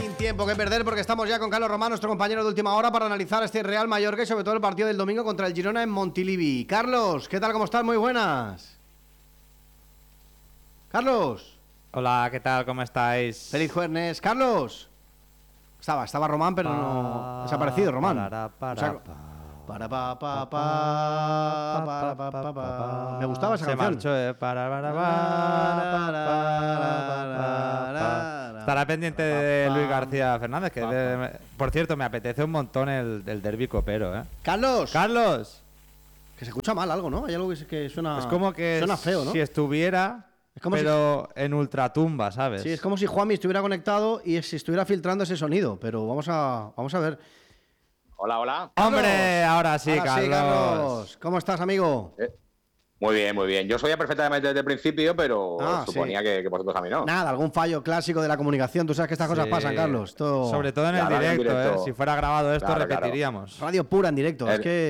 Sin tiempo que perder porque estamos ya con Carlos Román, nuestro compañero de última hora, para analizar este Real Mallorca y sobre todo el partido del domingo contra el Girona en Montilivi. Carlos, ¿qué tal? ¿Cómo estás? Muy buenas. Carlos. Hola, ¿qué tal? ¿Cómo estáis? Feliz jueves. Carlos. Estaba Román, pero no... Desaparecido, Román. Me gustaba esa canción. Se marchó, Estará pendiente de Luis García Fernández, que por cierto, me apetece un montón el derbi copero, ¿eh? ¡Carlos! Que se escucha mal algo, ¿no? Hay algo que suena... Es como que suena feo, ¿no? Si estuviera... pero en ultratumba, ¿sabes? Sí, es como si Juanmi estuviera conectado y se estuviera filtrando ese sonido. Pero vamos a ver. Hola, hola. ¡Hombre! Ahora sí, Carlos. Sí, Carlos. ¿Cómo estás, amigo? Muy bien, muy bien. Yo sabía perfectamente desde el principio, pero suponía que vosotros a mí no. Nada, algún fallo clásico de la comunicación. Tú sabes que estas cosas pasan, Carlos. Sobre todo en el directo, Si fuera grabado esto, repetiríamos. Claro. Radio pura en directo.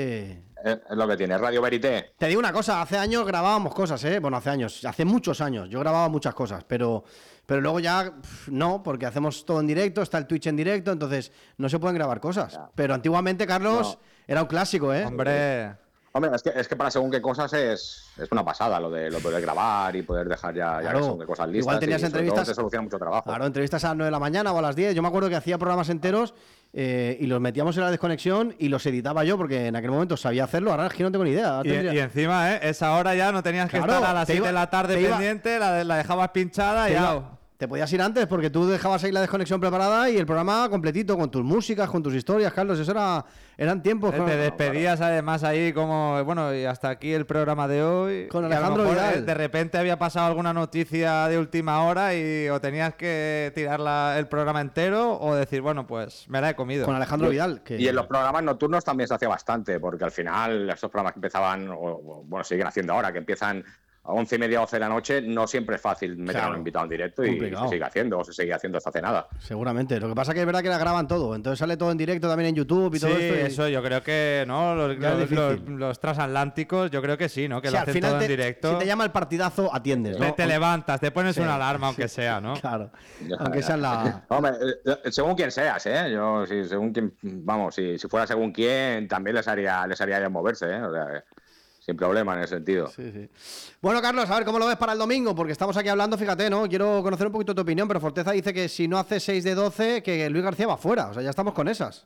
Es lo que tiene, Radio Verité. Te digo una cosa, hace años grabábamos cosas, ¿eh? Bueno, hace muchos años. Yo grababa muchas cosas, pero luego ya no, porque hacemos todo en directo, está el Twitch en directo, entonces no se pueden grabar cosas. Ya. Pero antiguamente, Carlos, era un clásico, ¿eh? Hombre, es que para según qué cosas es una pasada lo de poder grabar y poder dejar ya que son de cosas listas. Igual tenías entrevistas. Te soluciona mucho trabajo. Claro, entrevistas a las 9 de la mañana o a las 10. Yo me acuerdo que hacía programas enteros y los metíamos en la desconexión y los editaba yo porque en aquel momento sabía hacerlo. Ahora es que no tengo ni idea. Y encima, esa hora ya no tenías que estar a las 7 de la tarde pendiente, la dejabas pinchada y ya. Te podías ir antes porque tú dejabas ahí la desconexión preparada y el programa completito, con tus músicas, con tus historias, Carlos. Eso eran tiempos. Te despedías además ahí como, bueno, y hasta aquí el programa de hoy. Con Alejandro Vidal. De repente había pasado alguna noticia de última hora o tenías que tirar el programa entero o decir, bueno, pues me la he comido. Con Alejandro Vidal. Y en los programas nocturnos también se hacía bastante, porque al final esos programas que empezaban, siguen haciendo ahora, que empiezan a 11:30, 12 de la noche, no siempre es fácil meter a un invitado en directo y se sigue haciendo, o se sigue haciendo hasta hace nada. Seguramente. Lo que pasa es que es verdad que la graban todo, entonces sale todo en directo también en YouTube y todo esto. Sí, eso yo creo que, ¿no? Los transatlánticos, yo creo que sí, ¿no? Que lo hacen todo en directo. Si te llama el partidazo, atiendes, ¿no? Te levantas, te pones una alarma, aunque sea, ¿no? Claro. Aunque sea la... Hombre, según quien seas, ¿eh? Yo, según quien, vamos, si fuera según quién, también les haría ya moverse, ¿eh? O sea, sin problema en ese sentido. Sí. Bueno, Carlos, a ver cómo lo ves para el domingo, porque estamos aquí hablando, fíjate, ¿no? Quiero conocer un poquito tu opinión, pero Forteza dice que si no hace 6 de 12, que Luis García va fuera. O sea, ya estamos con esas.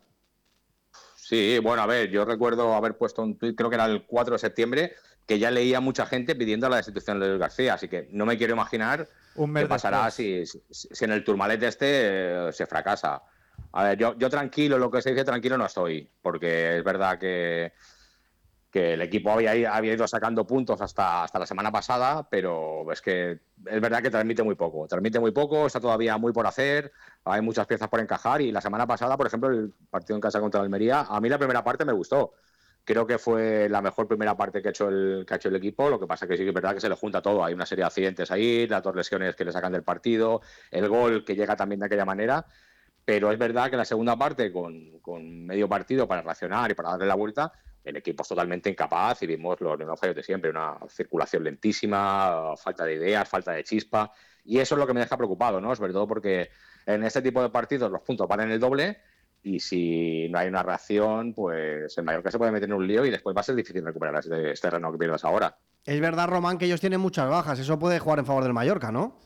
Sí, bueno, a ver, yo recuerdo haber puesto un tuit, creo que era el 4 de septiembre, que ya leía mucha gente pidiendo la destitución de Luis García, así que no me quiero imaginar qué pasará si en el Tourmalet se fracasa. A ver, yo tranquilo, lo que se dice tranquilo no estoy, porque es verdad que el equipo había ido sacando puntos hasta la semana pasada, pero es que es verdad que transmite muy poco, está todavía muy por hacer, hay muchas piezas por encajar y la semana pasada, por ejemplo, el partido en casa contra el Almería, a mí la primera parte me gustó. Creo que fue la mejor primera parte que ha hecho el equipo, lo que pasa que sí que es verdad que se le junta todo, hay una serie de accidentes ahí, las 2 lesiones que le sacan del partido, el gol que llega también de aquella manera, pero es verdad que la segunda parte, con medio partido para reaccionar y para darle la vuelta, el equipo es totalmente incapaz y vimos los mismos fallos de siempre, una circulación lentísima, falta de ideas, falta de chispa, y eso es lo que me deja preocupado, ¿no? Sobre todo porque en este tipo de partidos los puntos valen el doble y si no hay una reacción, pues el Mallorca se puede meter en un lío y después va a ser difícil recuperar este terreno que pierdas ahora. Es verdad, Román, que ellos tienen muchas bajas, eso puede jugar en favor del Mallorca, ¿no?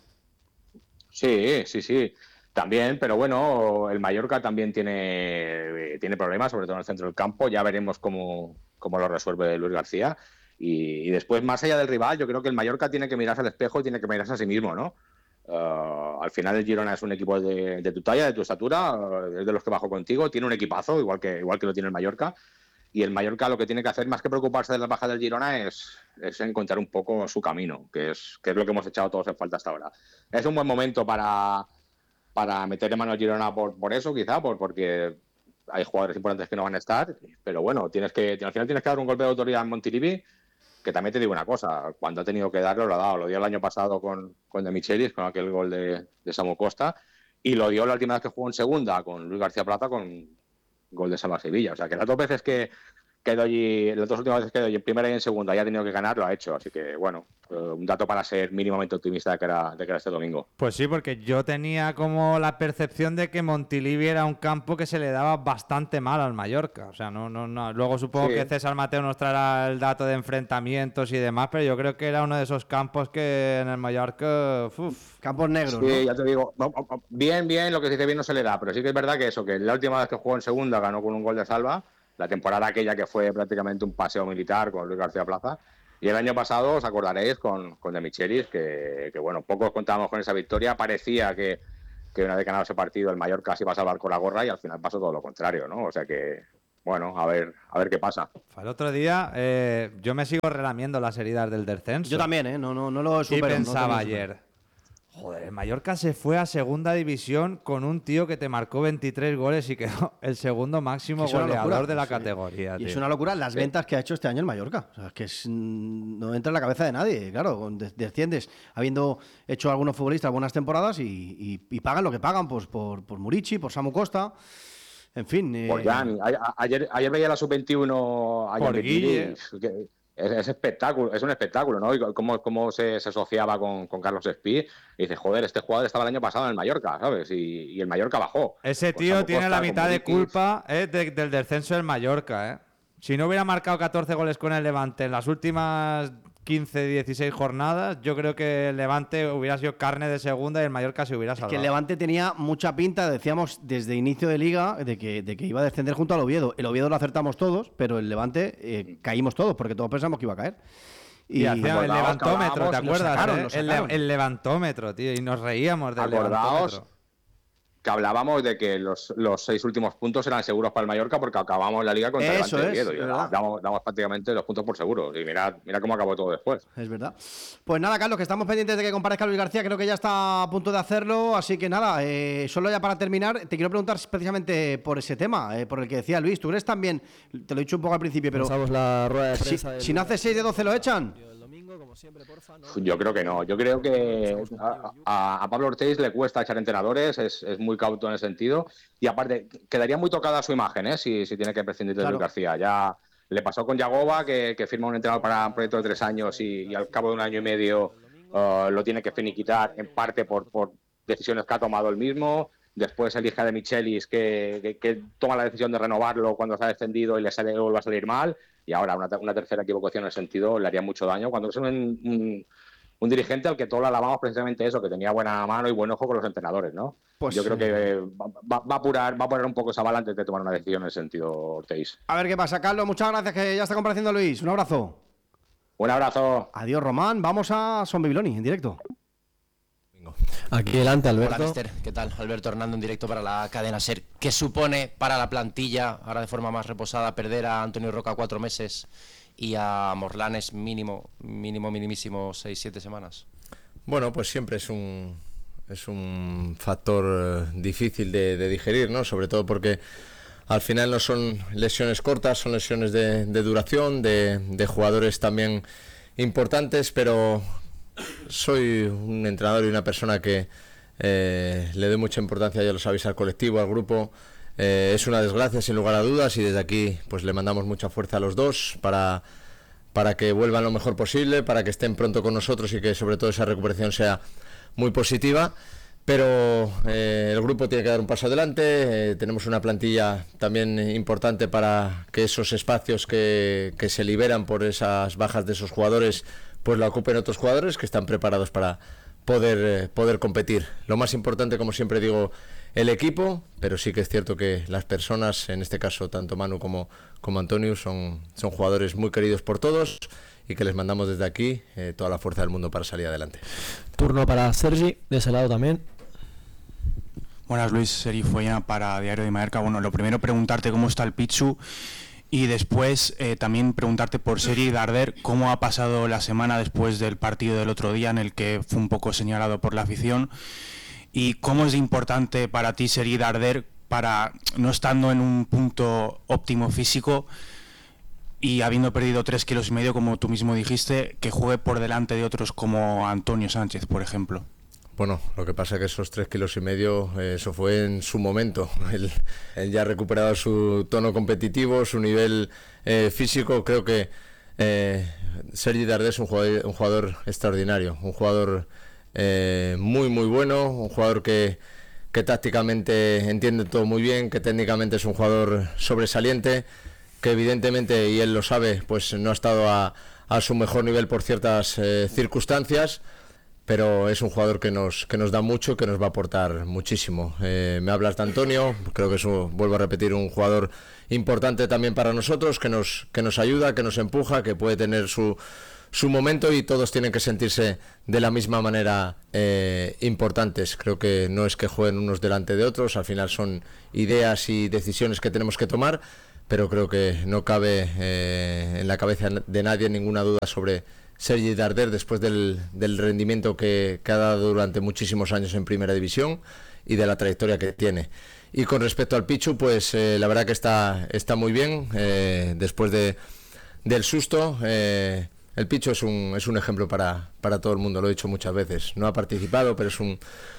Sí. También, pero bueno, el Mallorca también tiene problemas, sobre todo en el centro del campo. Ya veremos cómo lo resuelve Luis García. Y después, más allá del rival, yo creo que el Mallorca tiene que mirarse al espejo y tiene que mirarse a sí mismo, ¿no? Al final el Girona es un equipo de tu talla, de tu estatura, es de los que bajó contigo, tiene un equipazo, igual que lo tiene el Mallorca. Y el Mallorca lo que tiene que hacer, más que preocuparse de las bajas del Girona, es encontrar un poco su camino, que es lo que hemos echado todos en falta hasta ahora. Es un buen momento para meterle mano al Girona por eso, quizá, porque hay jugadores importantes que no van a estar, pero bueno, al final tienes que dar un golpe de autoridad en Montilivi, que también te digo una cosa, cuando ha tenido que darlo, lo ha dado. Lo dio el año pasado con De Michelis, con aquel gol de Samu Costa, y lo dio la última vez que jugó en segunda con Luis García Plata con gol de Salva Sevilla. O sea, que las 2 veces que quedó allí, las 2 últimas veces quedó allí en primera y en segunda, y ha tenido que ganar, lo ha hecho. Así que, bueno, un dato para ser mínimamente optimista de que era este domingo. Pues sí, porque yo tenía como la percepción de que Montilivi era un campo que se le daba bastante mal al Mallorca. O sea, no. Luego supongo que César Mateo nos traerá el dato de enfrentamientos y demás, pero yo creo que era uno de esos campos que en el Mallorca... Campos negros, sí, ¿no? Ya te digo, bien, lo que se dice bien no se le da, pero sí que es verdad que eso, que la última vez que jugó en segunda ganó con un gol de salva, la temporada aquella que fue prácticamente un paseo militar con Luis García Plaza, y el año pasado, os acordaréis, con De Michelis, que bueno, pocos contábamos con esa victoria, parecía que una vez ganado ese partido el Mallorca se iba a salvar con la gorra y al final pasó todo lo contrario, ¿no? O sea que, bueno, a ver qué pasa. El otro día yo me sigo relamiendo las heridas del descenso. Yo también, no lo supero. Y pensaba ayer... Joder, el Mallorca se fue a segunda división con un tío que te marcó 23 goles y quedó el segundo máximo goleador de la categoría. Y tío. es una locura las ventas que ha hecho este año el Mallorca. O sea, es que no entra en la cabeza de nadie. Claro, desciendes habiendo hecho algunos futbolistas buenas temporadas y pagan lo que pagan pues, por Murici, por Samu Costa. En fin. Pues Jan, ayer veía la sub-21 por Guille. Es espectáculo, es un espectáculo, ¿no? Y cómo se asociaba con Carlos Espí. Y dice, joder, este jugador estaba el año pasado en el Mallorca, ¿sabes? Y el Mallorca bajó. Ese tío pues tiene la mitad de culpa del descenso del Mallorca, ¿eh? Si no hubiera marcado 14 goles con el Levante en las últimas 15, 16 jornadas, yo creo que el Levante hubiera sido carne de segunda y el Mallorca se hubiera salvado. Es que el Levante tenía mucha pinta, decíamos desde inicio de liga, de que iba a descender junto al Oviedo. El Oviedo lo acertamos todos, pero el Levante caímos todos, porque todos pensamos que iba a caer. Y hacíamos el levantómetro, ¿te acuerdas? Sacaron. El levantómetro, tío, y nos reíamos del levantómetro. Que hablábamos de que los 6 últimos puntos eran seguros para el Mallorca porque acabamos la liga contra el Levante de Oviedo. Damos prácticamente los puntos por seguros. Y mira cómo acabó todo después. Es verdad. Pues nada, Carlos, que estamos pendientes de que comparezca Luis García. Creo que ya está a punto de hacerlo. Así que nada, solo ya para terminar, te quiero preguntar precisamente por ese tema, por el que decía Luis. ¿Tú crees también, te lo he dicho un poco al principio, pero la rueda de prensa si no hace 6 de 12 lo echan? Como siempre, porfa, ¿no? Yo creo que no. Yo creo que a Pablo Ortiz le cuesta echar entrenadores, es muy cauto en ese sentido. Y aparte, quedaría muy tocada su imagen, si tiene que prescindir de Luis García. Ya le pasó con Yagoba, que firma un entrenador para un proyecto de 3 años y al cabo de 1 año y medio lo tiene que finiquitar, en parte por decisiones que ha tomado él mismo. Después elige a De Michelis, que toma la decisión de renovarlo cuando se ha descendido y vuelve a salir mal. Y ahora una tercera equivocación en el sentido le haría mucho daño. Cuando es un dirigente al que todos le alabamos precisamente eso, que tenía buena mano y buen ojo con los entrenadores, ¿no? Pues yo creo que va a apurar un poco esa bala antes de tomar una decisión en el sentido Ortiz. A ver qué pasa, Carlos. Muchas gracias, que ya está compareciendo Luis. Un abrazo. Un abrazo. Adiós, Román. Vamos a Son Bibiloni en directo. Aquí delante, Alberto. Hola, mister. ¿Qué tal? Alberto Hernando en directo para la cadena SER. ¿Qué supone para la plantilla, ahora de forma más reposada, perder a Antonio Roca 4 meses y a Morlanes minimísimo 6-7 semanas? Bueno, pues siempre es un factor difícil de digerir, ¿no? Sobre todo porque al final no son lesiones cortas, son lesiones de duración, de jugadores también importantes, pero soy un entrenador y una persona que le doy mucha importancia, ya lo sabéis, al colectivo, al grupo. Es una desgracia sin lugar a dudas y desde aquí pues le mandamos mucha fuerza a los dos para que vuelvan lo mejor posible, para que estén pronto con nosotros y que sobre todo esa recuperación sea muy positiva. Pero el grupo tiene que dar un paso adelante, tenemos una plantilla también importante para que esos espacios que se liberan por esas bajas de esos jugadores pues la ocupen otros jugadores que están preparados para poder competir. Lo más importante, como siempre digo, el equipo, pero sí que es cierto que las personas, en este caso tanto Manu como Antonio, son jugadores muy queridos por todos y que les mandamos desde aquí toda la fuerza del mundo para salir adelante. Turno para Sergi, de ese lado también. Buenas, Luis, Sergi Fuella para Diario de Mallorca. Bueno, lo primero preguntarte cómo está el Pichu y después también preguntarte por Sergi Darder cómo ha pasado la semana después del partido del otro día en el que fue un poco señalado por la afición y cómo es importante para ti Sergi Darder para no estando en un punto óptimo físico y habiendo perdido 3,5 kilos como tú mismo dijiste, que juegue por delante de otros como Antonio Sánchez, por ejemplo. Bueno, lo que pasa es que esos 3,5 kilos, eso fue en su momento. Él ya ha recuperado su tono competitivo, su nivel físico. Creo que Sergi Darder es un jugador extraordinario, un jugador muy muy bueno, un jugador que tácticamente entiende todo muy bien, que técnicamente es un jugador sobresaliente, que evidentemente, y él lo sabe, pues no ha estado a su mejor nivel por ciertas circunstancias, pero es un jugador que nos da mucho, que nos va a aportar muchísimo. Me hablas de Antonio, creo que eso, vuelvo a repetir, un jugador importante también para nosotros, que nos ayuda, que nos empuja, que puede tener su momento, y todos tienen que sentirse de la misma manera importantes. Creo que no es que jueguen unos delante de otros, al final son ideas y decisiones que tenemos que tomar, pero creo que no cabe en la cabeza de nadie ninguna duda sobre Sergi Darder, después del rendimiento que ha dado durante muchísimos años en Primera División y de la trayectoria que tiene. Y con respecto al Pichu, pues la verdad que está muy bien, después del susto. El Pichu es un ejemplo para todo el mundo, lo he dicho muchas veces. No ha participado, pero es un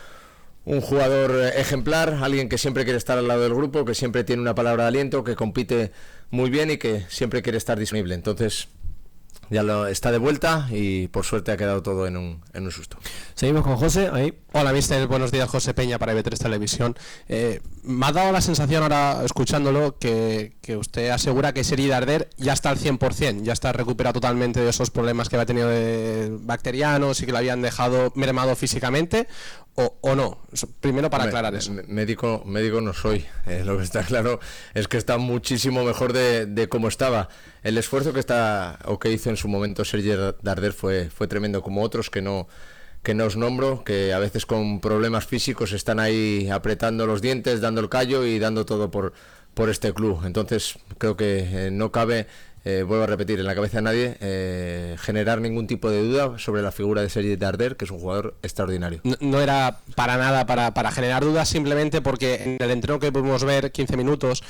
jugador ejemplar, alguien que siempre quiere estar al lado del grupo, que siempre tiene una palabra de aliento, que compite muy bien y que siempre quiere estar disponible. Entonces ya está de vuelta y por suerte ha quedado todo en un susto. Seguimos con José, ahí. Hola, mister, buenos días, José Peña para IB3 Televisión. Me ha dado la sensación ahora, escuchándolo, que usted asegura que Sergi Darder ya está al 100%, ya está recuperado totalmente de esos problemas que había tenido de bacterianos y que lo habían dejado mermado físicamente, o no. Primero para aclarar eso. Médico no soy, lo que está claro es que está muchísimo mejor de cómo estaba. El esfuerzo que hizo en su momento Sergi Darder fue tremendo, como otros que no os nombro, que a veces con problemas físicos están ahí apretando los dientes, dando el callo y dando todo por este club. Entonces creo que no cabe, vuelvo a repetir, en la cabeza de nadie generar ningún tipo de duda sobre la figura de Sergi Darder, que es un jugador extraordinario. No era para nada para generar dudas, simplemente porque en el entreno que pudimos ver, 15 minutos,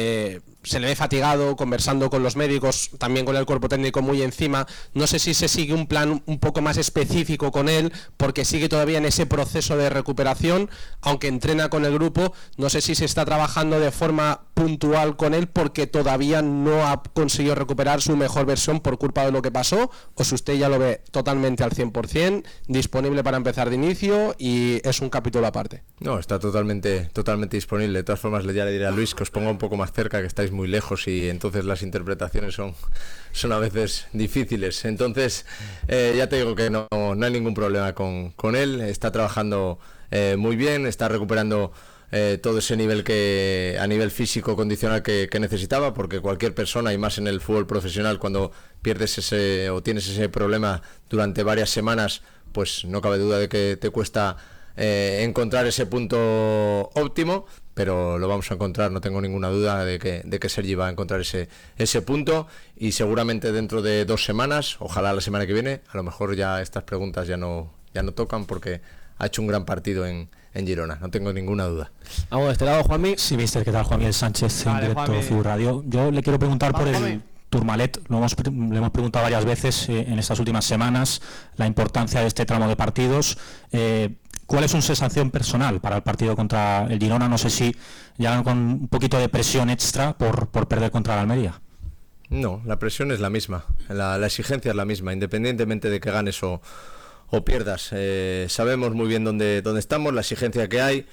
se le ve fatigado, conversando con los médicos, también con el cuerpo técnico muy encima. No sé si se sigue un plan un poco más específico con él, porque sigue todavía en ese proceso de recuperación, aunque entrena con el grupo. No sé si se está trabajando de forma puntual con él, porque todavía no ha conseguido recuperar su mejor versión por culpa de lo que pasó, o si usted ya lo ve totalmente al 100%, disponible para empezar de inicio y es un capítulo aparte. No, está totalmente disponible. De todas formas, ya le diré a Luis que os ponga un poco más cerca, que estáis muy lejos y entonces las interpretaciones son a veces difíciles. Entonces ya te digo que no hay ningún problema con él. Está trabajando muy bien, está recuperando todo ese nivel a nivel físico condicional que necesitaba, porque cualquier persona, y más en el fútbol profesional, cuando pierdes tienes ese problema durante varias semanas, pues no cabe duda de que te cuesta encontrar ese punto óptimo, pero lo vamos a encontrar, no tengo ninguna duda de que Sergi va a encontrar ese punto, y seguramente dentro de 2 semanas, ojalá la semana que viene, a lo mejor ya estas preguntas ya no tocan, porque ha hecho un gran partido en Girona, no tengo ninguna duda. Vamos de este lado, Juanmi. Sí, mister, ¿qué tal? Juan Miguel Sánchez, en directo FIU Radio. Yo le quiero preguntar por el Tourmalet. Le hemos preguntado varias veces en estas últimas semanas la importancia de este tramo de partidos. ¿Cuál es su sensación personal para el partido contra el Girona? No sé si llegan con un poquito de presión extra por perder contra el Almería. No, la presión es la misma, la exigencia es la misma, independientemente de que ganes o pierdas. Sabemos muy bien dónde estamos, la exigencia que hay,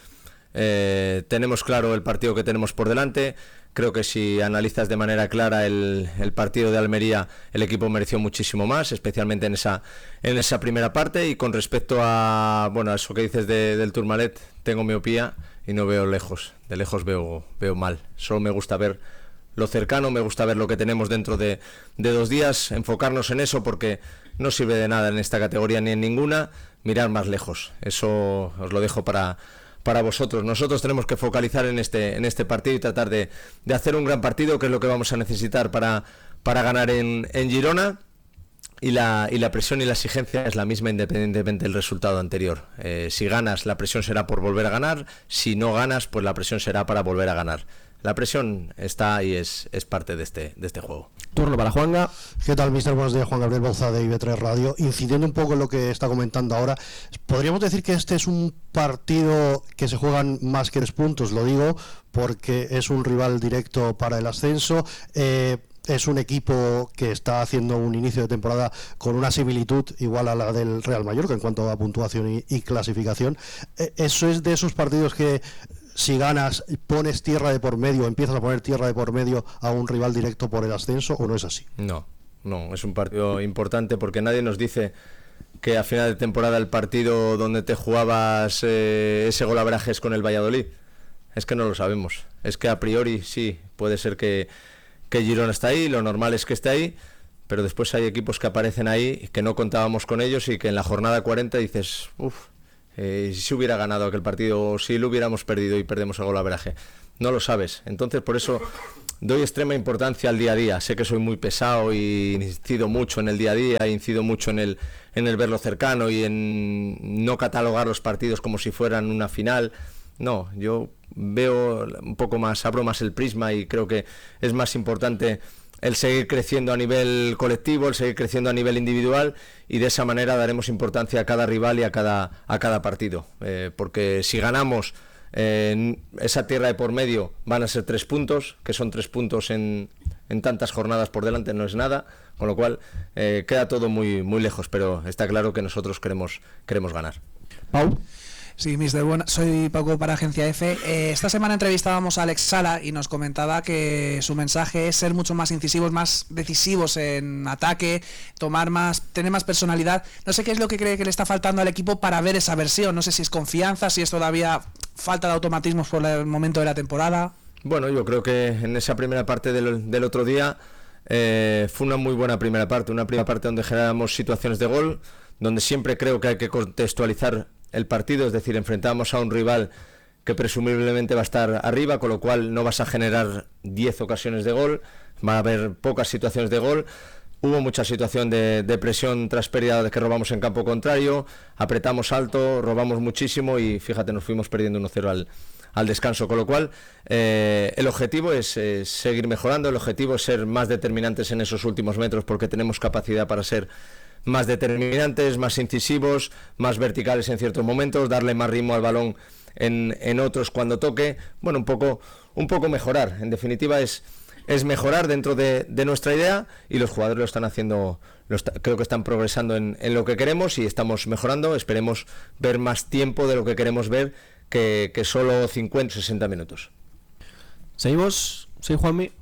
tenemos claro el partido que tenemos por delante. Creo que si analizas de manera clara el partido de Almería, el equipo mereció muchísimo más, especialmente en esa primera parte. Y con respecto a eso que dices del Tourmalet, tengo miopía y no veo lejos, de lejos veo mal. Solo me gusta ver lo cercano, me gusta ver lo que tenemos dentro de 2 días, enfocarnos en eso, porque no sirve de nada en esta categoría ni en ninguna mirar más lejos. Eso os lo dejo para vosotros. Nosotros tenemos que focalizar en este partido y tratar de hacer un gran partido, que es lo que vamos a necesitar para ganar en Girona. Y la presión y la exigencia es la misma, independientemente del resultado anterior. Si ganas, la presión será por volver a ganar. Si no ganas, pues la presión será para volver a ganar. la presión está y es parte de este juego. Turno para Juanga. ¿Qué tal, mister? Buenos días, Juan Gabriel Bonza de IB3 Radio. Incidiendo un poco en lo que está comentando ahora, ¿podríamos decir que este es un partido que se juegan más que 3 puntos? Lo digo porque es un rival directo para el ascenso. Es un equipo que está haciendo un inicio de temporada con una similitud igual a la del Real Mallorca en cuanto a puntuación y clasificación. Eso es de esos partidos que, si ganas, pones tierra de por medio, empiezas a poner tierra de por medio a un rival directo por el ascenso, ¿o no es así? No, es un partido importante porque nadie nos dice que a final de temporada el partido donde te jugabas ese golaveraje es con el Valladolid. Es que no lo sabemos. Es que a priori sí, puede ser que Girona está ahí, lo normal es que esté ahí, pero después hay equipos que aparecen ahí que no contábamos con ellos y que en la jornada 40 dices, si hubiera ganado aquel partido o si lo hubiéramos perdido y perdemos el golaveraje. No lo sabes. Entonces por eso doy extrema importancia al día a día. Sé que soy muy pesado y incido mucho en el día a día, incido mucho en el verlo cercano y en no catalogar los partidos como si fueran una final. No, yo veo un poco más, abro más el prisma y creo que es más importante el seguir creciendo a nivel colectivo, el seguir creciendo a nivel individual, y de esa manera daremos importancia a cada rival y a cada partido, porque si ganamos esa tierra de por medio van a ser 3 puntos, que son 3 puntos en tantas jornadas por delante, no es nada, con lo cual queda todo muy, muy lejos, pero está claro que nosotros queremos ganar. Pau. Sí, mister, soy Paco para Agencia F. Esta semana entrevistábamos a Alex Sala y nos comentaba que su mensaje es ser mucho más incisivos, más decisivos en ataque, tener más personalidad. No sé qué es lo que cree que le está faltando al equipo para ver esa versión. No sé si es confianza, si es todavía falta de automatismos por el momento de la temporada. Bueno, yo creo que en esa primera parte del otro día fue una muy buena primera parte donde generamos situaciones de gol, donde siempre creo que hay que contextualizar el partido, es decir, enfrentamos a un rival que presumiblemente va a estar arriba, con lo cual no vas a generar 10 ocasiones de gol, va a haber pocas situaciones de gol. Hubo mucha situación de presión tras pérdida que robamos en campo contrario, apretamos alto, robamos muchísimo y fíjate, nos fuimos perdiendo 1-0 al descanso, con lo cual el objetivo es seguir mejorando, el objetivo es ser más determinantes en esos últimos metros, porque tenemos capacidad para ser más determinantes, más incisivos, más verticales en ciertos momentos, darle más ritmo al balón en otros cuando toque. Bueno, un poco mejorar. En definitiva es mejorar dentro de nuestra idea, y los jugadores lo están haciendo, creo que están progresando en lo que queremos y estamos mejorando. Esperemos ver más tiempo de lo que queremos ver que solo 50 o 60 minutos. ¿Seguimos? ¿Sí, Juanmi?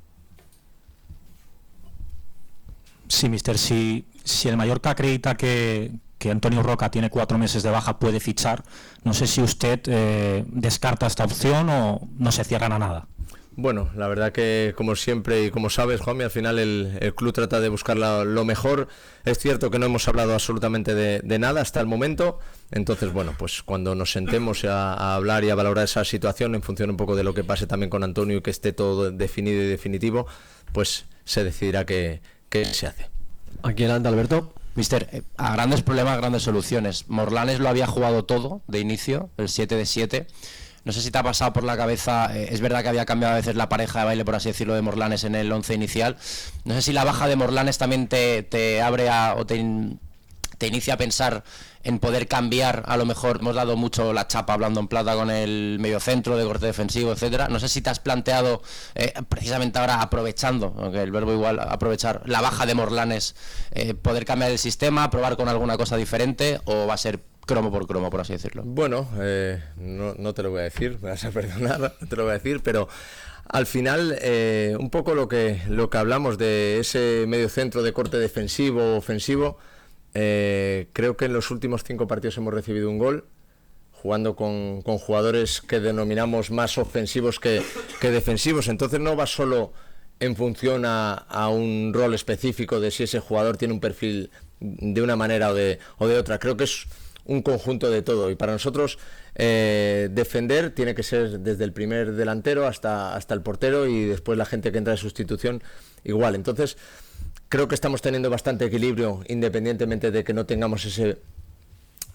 Sí, mister, si el Mallorca acredita que Antonio Roca tiene 4 meses de baja, puede fichar, no sé si usted descarta esta opción o no se cierran a nada. Bueno, la verdad que como siempre y como sabes, Juanmi, al final el club trata de buscar lo mejor. Es cierto que no hemos hablado absolutamente de nada hasta el momento, entonces bueno, pues cuando nos sentemos a hablar y a valorar esa situación en función un poco de lo que pase también con Antonio y que esté todo definido y definitivo, pues se decidirá qué se hace. Aquí adelante, Alberto. Mister, a grandes problemas, grandes soluciones. Morlanes lo había jugado todo de inicio, el 7 de 7. No sé si te ha pasado por la cabeza, es verdad que había cambiado a veces la pareja de baile, por así decirlo, de Morlanes en el 11 inicial. No sé si la baja de Morlanes también te abre o te inicia a pensar en poder cambiar. A lo mejor hemos dado mucho la chapa hablando en plata con el mediocentro de corte defensivo, etcétera. No sé si te has planteado precisamente ahora, aprovechando, aunque el verbo igual, aprovechar la baja de Morlanes, poder cambiar el sistema, probar con alguna cosa diferente, o va a ser cromo por cromo, por así decirlo. Bueno, no te lo voy a decir, me vas a perdonar, no te lo voy a decir, pero al final un poco lo que hablamos de ese mediocentro de corte defensivo, ofensivo. Creo que en los últimos 5 partidos hemos recibido un gol, jugando con jugadores que denominamos más ofensivos que defensivos. Entonces no va solo en función a un rol específico de si ese jugador tiene un perfil de una manera o de otra. Creo que es un conjunto de todo, y para nosotros defender tiene que ser desde el primer delantero hasta el portero, y después la gente que entra de sustitución igual. Entonces creo que estamos teniendo bastante equilibrio, independientemente de que no tengamos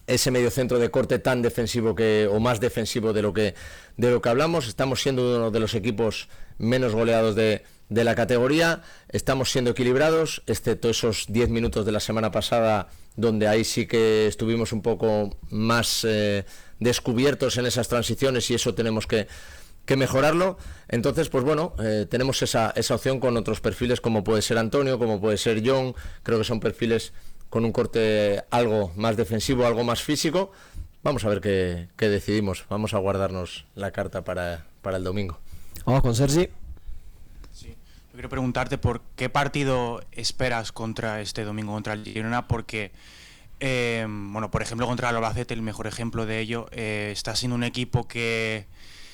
ese mediocentro de corte tan defensivo o más defensivo de lo que hablamos. Estamos siendo uno de los equipos menos goleados de la categoría, estamos siendo equilibrados, excepto esos 10 minutos de la semana pasada, donde ahí sí que estuvimos un poco más descubiertos en esas transiciones, y eso tenemos que mejorarlo. Entonces, pues bueno, tenemos esa opción con otros perfiles, como puede ser Antonio, como puede ser John. Creo que son perfiles con un corte algo más defensivo, algo más físico. Vamos a ver qué decidimos. Vamos a guardarnos la carta para el domingo. Vamos con Sergi. Sí. Yo quiero preguntarte por qué partido esperas contra este domingo contra el Girona, porque bueno, por ejemplo, contra el Albacete, el mejor ejemplo de ello, está siendo un equipo que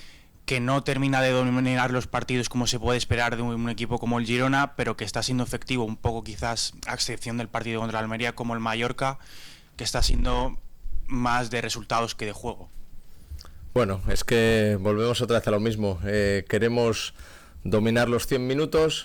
no termina de dominar los partidos como se puede esperar de un equipo como el Girona, pero que está siendo efectivo un poco, quizás a excepción del partido contra el Almería, como el Mallorca, que está siendo más de resultados que de juego. Bueno, es que volvemos otra vez a lo mismo. Queremos dominar los 100 minutos,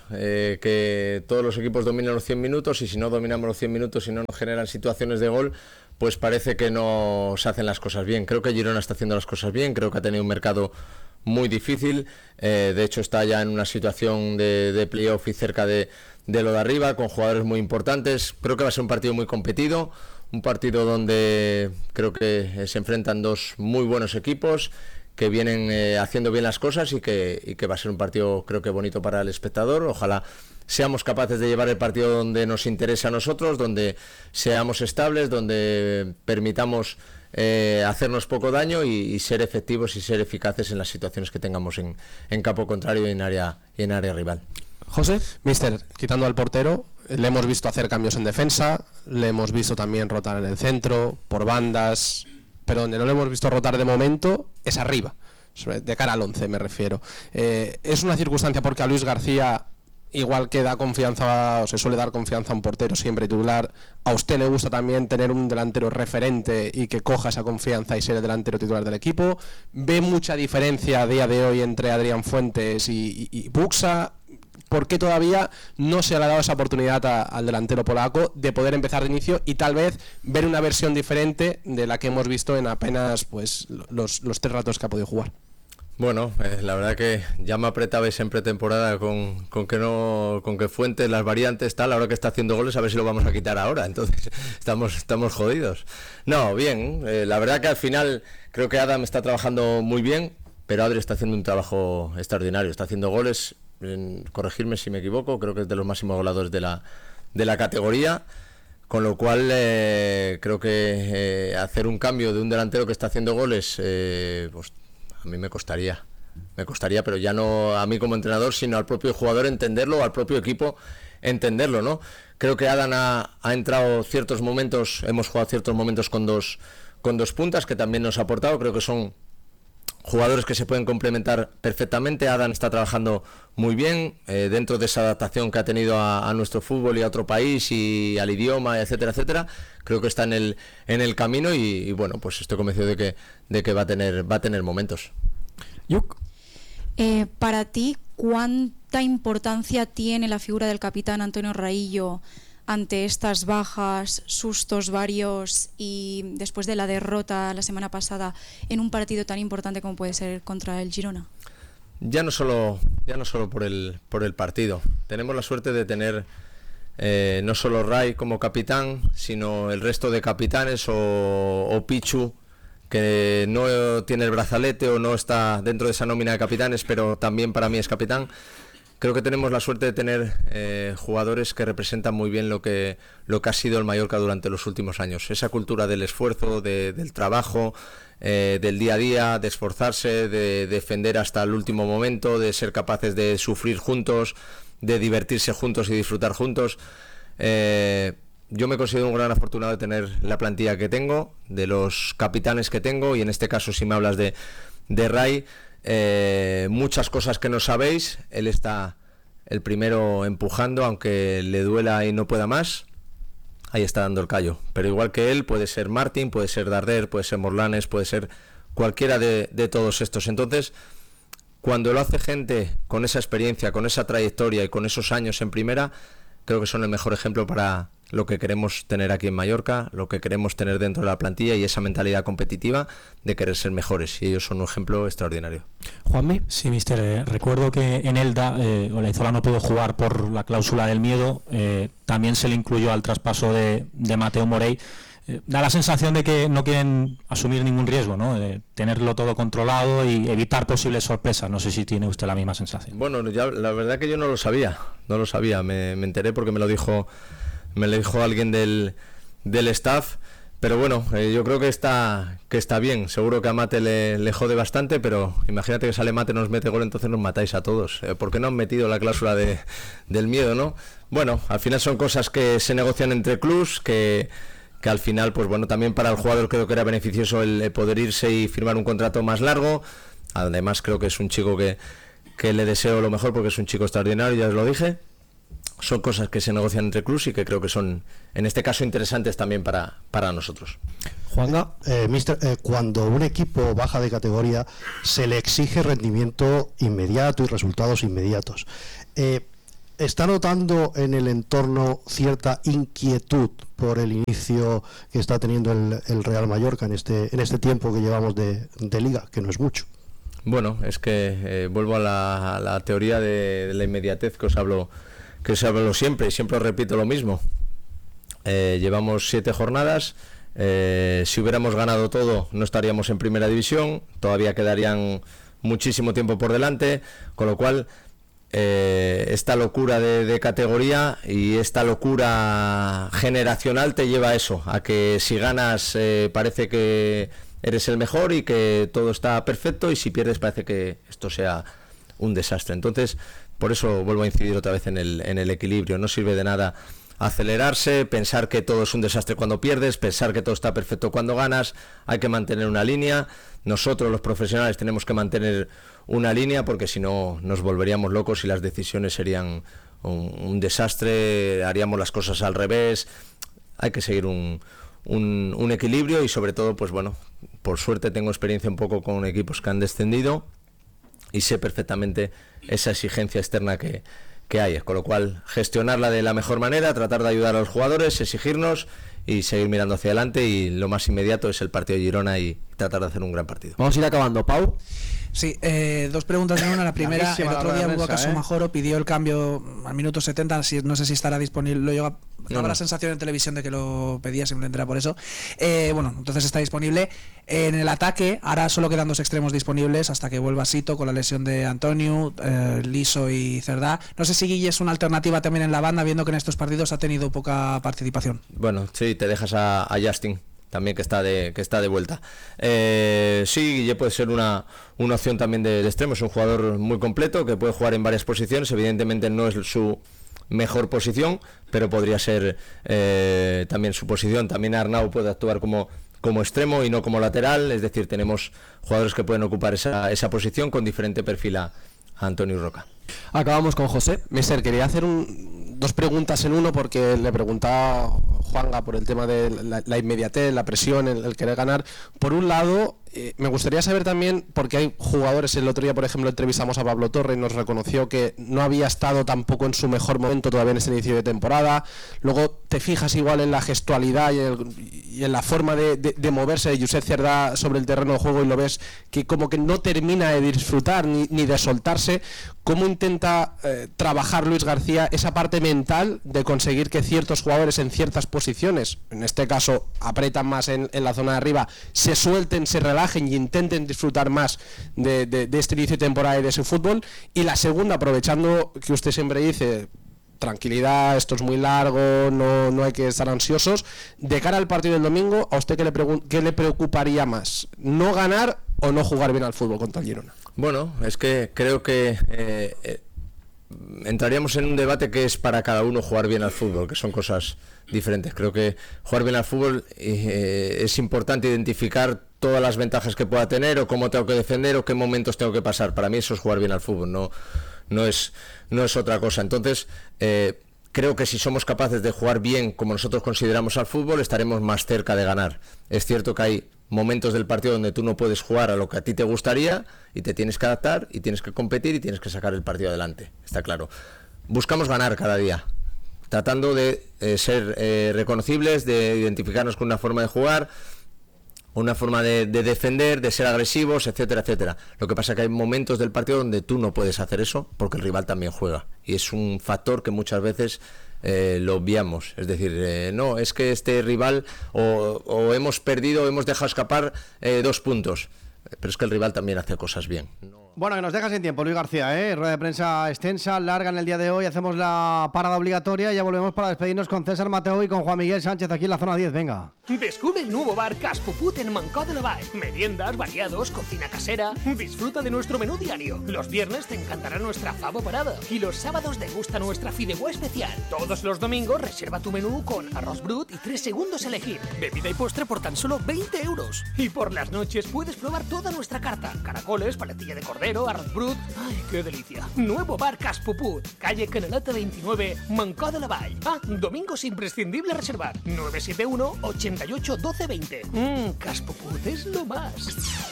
que todos los equipos dominen los 100 minutos, y si no dominamos los 100 minutos y no nos generan situaciones de gol, pues parece que no se hacen las cosas bien. Creo que Girona está haciendo las cosas bien, creo que ha tenido un mercado muy difícil, de hecho está ya en una situación de playoff y cerca de lo de arriba, con jugadores muy importantes. Creo que va a ser un partido muy competido, un partido donde creo que se enfrentan dos muy buenos equipos que vienen haciendo bien las cosas, y que va a ser un partido, creo que bonito para el espectador. Ojalá seamos capaces de llevar el partido donde nos interesa a nosotros, donde seamos estables, donde permitamos hacernos poco daño y ser efectivos y ser eficaces en las situaciones que tengamos en campo contrario y en área rival. José, mister, quitando al portero, le hemos visto hacer cambios en defensa, le hemos visto también rotar en el centro, por bandas, pero donde no le hemos visto rotar de momento es arriba, de cara al 11 me refiero. Es una circunstancia porque a Luis García, igual que da confianza, o se suele dar confianza a un portero siempre titular, a usted le gusta también tener un delantero referente y que coja esa confianza y ser el delantero titular del equipo. ¿Ve mucha diferencia a día de hoy entre Adrián Fuentes y Buxa? ¿Por qué todavía no se le ha dado esa oportunidad al delantero polaco de poder empezar de inicio y tal vez ver una versión diferente de la que hemos visto en apenas pues los 3 ratos que ha podido jugar? Bueno, la verdad que ya me apretabais en pretemporada con que Fuentes, las variantes, tal, ahora que está haciendo goles, a ver si lo vamos a quitar ahora. Entonces estamos jodidos. No, bien, la verdad que al final creo que Adam está trabajando muy bien, pero Adri está haciendo un trabajo extraordinario, está haciendo goles, corregirme si me equivoco, creo que es de los máximos goleadores de la categoría. Con lo cual creo que hacer un cambio de un delantero que está haciendo goles, pues a mí me costaría, pero ya no a mí como entrenador, sino al propio jugador entenderlo, al propio equipo entenderlo, ¿no? Creo que Adam ha entrado ciertos momentos, hemos jugado ciertos momentos con dos puntas que también nos ha aportado. Creo que son jugadores que se pueden complementar perfectamente. Adam está trabajando muy bien dentro de esa adaptación que ha tenido a nuestro fútbol y a otro país y al idioma, etcétera, etcétera. Creo que está en el camino y bueno, pues estoy convencido de que va a tener momentos. Yuk. Para ti, ¿cuánta importancia tiene la figura del capitán Antonio Raillo ante estas bajas, sustos varios y después de la derrota la semana pasada en un partido tan importante como puede ser contra el Girona? Ya no solo por el partido. Tenemos la suerte de tener no solo Ray como capitán, sino el resto de capitanes o Pichu, que no tiene el brazalete o no está dentro de esa nómina de capitanes, pero también para mí es capitán. Creo que tenemos la suerte de tener jugadores que representan muy bien lo que ha sido el Mallorca durante los últimos años. Esa cultura del esfuerzo, del trabajo, del día a día, de esforzarse, de defender hasta el último momento, de ser capaces de sufrir juntos, de divertirse juntos y disfrutar juntos. Yo me considero un gran afortunado de tener la plantilla que tengo, de los capitanes que tengo, y en este caso si me hablas de Ray, muchas cosas que no sabéis, él está el primero empujando, aunque le duela y no pueda más, ahí está dando el callo. Pero igual que él, puede ser Martín, puede ser Darder, puede ser Morlanes, puede ser cualquiera de todos estos. Entonces, cuando lo hace gente con esa experiencia, con esa trayectoria y con esos años en primera, creo que son el mejor ejemplo para lo que queremos tener aquí en Mallorca, lo que queremos tener dentro de la plantilla y esa mentalidad competitiva de querer ser mejores, y ellos son un ejemplo extraordinario. Juanmi. Sí, mister, recuerdo que en Elda Olaizola no pudo jugar por la cláusula del miedo, también se le incluyó al traspaso de Mateo Morey. Da la sensación de que no quieren asumir ningún riesgo, ¿no? De tenerlo todo controlado y evitar posibles sorpresas. No sé si tiene usted la misma sensación. Bueno, la verdad que yo no lo sabía, me enteré porque me lo dijo alguien del staff, pero bueno, yo creo que está bien. Seguro que a Mate le jode bastante, pero imagínate que sale Mate, nos mete gol, entonces nos matáis a todos. ¿Por qué no han metido la cláusula del miedo, no? Bueno, al final son cosas que se negocian entre clubs, que al final, pues bueno, también para el jugador creo que era beneficioso el poder irse y firmar un contrato más largo. Además creo que es un chico que le deseo lo mejor porque es un chico extraordinario, ya os lo dije. Son cosas que se negocian entre clubs y que creo que son, en este caso, interesantes también para nosotros. Juanga, mister, cuando un equipo baja de categoría se le exige rendimiento inmediato y resultados inmediatos. ¿Está notando en el entorno cierta inquietud por el inicio que está teniendo el Real Mallorca en este tiempo que llevamos de liga, que no es mucho? Bueno, es que vuelvo a la teoría de la inmediatez que os hablo siempre, y siempre os repito lo mismo. Llevamos 7 jornadas, si hubiéramos ganado todo no estaríamos en primera división, todavía quedarían muchísimo tiempo por delante, con lo cual esta locura de categoría y esta locura generacional te lleva a eso, a que si ganas parece que eres el mejor y que todo está perfecto, y si pierdes parece que esto sea un desastre. Entonces, por eso vuelvo a incidir otra vez en el equilibrio. No sirve de nada acelerarse, pensar que todo es un desastre cuando pierdes, pensar que todo está perfecto cuando ganas. Hay que mantener una línea. Nosotros, los profesionales, tenemos que mantener una línea, porque si no nos volveríamos locos y las decisiones serían un desastre, haríamos las cosas al revés. Hay que seguir un equilibrio, y sobre todo, pues bueno, por suerte tengo experiencia un poco con equipos que han descendido y sé perfectamente esa exigencia externa que hay, con lo cual gestionarla de la mejor manera, tratar de ayudar a los jugadores, exigirnos y seguir mirando hacia adelante, y lo más inmediato es el partido de Girona y tratar de hacer un gran partido. Vamos a ir acabando, Pau. Sí, 2 preguntas en una. La primera, el otro día Bukayo Sumajoro pidió el cambio al minuto 70, no sé si estará disponible, daba la sensación en televisión de que lo pedía, simplemente era por eso. Bueno, entonces está disponible. En el ataque, ahora solo quedan 2 extremos disponibles hasta que vuelva Sito con la lesión de Antonio, Liso y Cerdá. No sé si Guille es una alternativa también en la banda, viendo que en estos partidos ha tenido poca participación. Bueno, sí, te dejas a Justin también, que está de vuelta. Sí, Guille puede ser una opción también de extremo. Es un jugador muy completo que puede jugar en varias posiciones. Evidentemente no es su mejor posición, pero podría ser también su posición. También Arnau puede actuar como extremo y no como lateral. Es decir, tenemos jugadores que pueden ocupar esa posición con diferente perfil a Antonio Roca. Acabamos con José. Mister, quería hacer 2 preguntas en uno, porque le preguntaba Juanga por el tema de la inmediatez, la presión, el querer ganar. Por un lado, me gustaría saber también, porque hay jugadores, el otro día por ejemplo entrevistamos a Pablo Torre y nos reconoció que no había estado tampoco en su mejor momento todavía en este inicio de temporada. Luego te fijas igual en la gestualidad y en la forma de moverse de Josep Cerdá sobre el terreno de juego, y lo ves que como que no termina de disfrutar ni de soltarse. ¿Cómo intenta trabajar Luis García esa parte mental de conseguir que ciertos jugadores en ciertas posiciones, en este caso apretan más en la zona de arriba, se suelten, se relajen y intenten disfrutar más de este inicio de temporada y de su fútbol? Y la segunda, aprovechando que usted siempre dice tranquilidad, esto es muy largo, no hay que estar ansiosos, de cara al partido del domingo, ¿a usted qué le preocuparía más? ¿No ganar o no jugar bien al fútbol contra el Girona? Bueno, es que creo que entraríamos en un debate que es para cada uno jugar bien al fútbol, que son cosas diferentes. Creo que jugar bien al fútbol es importante identificar todas las ventajas que pueda tener, o cómo tengo que defender, o qué momentos tengo que pasar. Para mí eso es jugar bien al fútbol, no es otra cosa. Entonces creo que si somos capaces de jugar bien como nosotros consideramos al fútbol, estaremos más cerca de ganar. Es cierto que hay momentos del partido donde tú no puedes jugar a lo que a ti te gustaría y te tienes que adaptar y tienes que competir y tienes que sacar el partido adelante, está claro. Buscamos ganar cada día, tratando de ser reconocibles, de identificarnos con una forma de jugar, una forma de defender, de ser agresivos, etcétera, etcétera. Lo que pasa es que hay momentos del partido donde tú no puedes hacer eso porque el rival también juega. Y es un factor que muchas veces lo obviamos. Es decir, no, es que este rival o hemos perdido o hemos dejado escapar 2 puntos. Pero es que el rival también hace cosas bien. Bueno, que nos dejas sin tiempo, Luis García, rueda de prensa extensa, larga en el día de hoy. Hacemos la parada obligatoria y ya volvemos para despedirnos con César Mateo y con Juan Miguel Sánchez aquí en la zona 10. Venga. Descubre el nuevo bar Cas Puput en Mancó de la Vall. Meriendas, variados, cocina casera. Disfruta de nuestro menú diario. Los viernes te encantará nuestra favo parada y los sábados degusta nuestra fideuà especial. Todos los domingos reserva tu menú con arroz brut y 3 segundos a elegir. Bebida y postre por tan solo 20 euros. Y por las noches puedes probar toda nuestra carta. Caracoles, paletilla de cordero, arroz brut. ¡Ay, qué delicia! Nuevo bar Cas Puput, calle Canaleta 29, Mancó de la Vall. Domingos imprescindible reservar. 971 88 12 20. Cas Puput és lo más.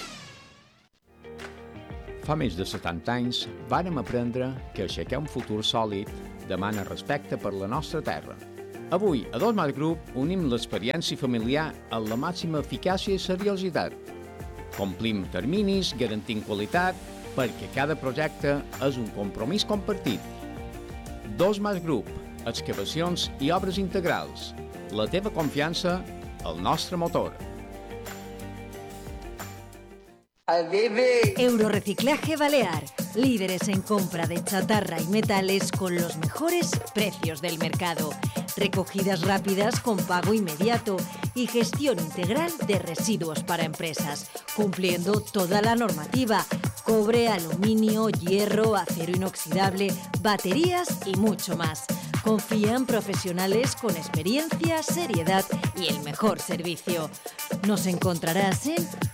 Fa més de 70 anys vàrem aprendre que aixecar un futur sòlid demana respecte per la nostra terra. Avui, a Dos Mas Group, unim l'experiència familiar amb la màxima eficàcia i seriositat. Complim terminis, garantint qualitat, perquè cada projecte és un compromís compartit. Dos Mas Group, excavacions i obres integrals. La teva confiança, el nostre motor. Eurorreciclaje Balear, líderes en compra de chatarra y metales con los mejores precios del mercado. Recogidas rápidas con pago inmediato y gestión integral de residuos para empresas, cumpliendo toda la normativa: cobre, aluminio, hierro, acero inoxidable, baterías y mucho más. Confía en profesionales con experiencia, seriedad y el mejor servicio. Nos encontrarás en